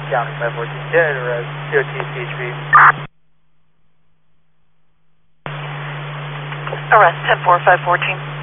County 514, dead arrest, DOT CHP. Arrest 10-4, 514.